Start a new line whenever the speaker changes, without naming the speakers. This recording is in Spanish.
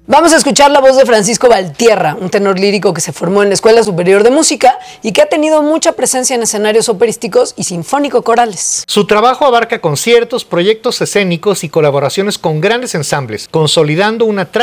Vamos a escuchar la voz de Francisco Valtierra, un tenor lírico que se formó en la Escuela Superior de Música y que ha tenido mucha presencia en escenarios operísticos y sinfónico-corales.
Su trabajo abarca conciertos, proyectos escénicos y colaboraciones con grandes ensambles, consolidando una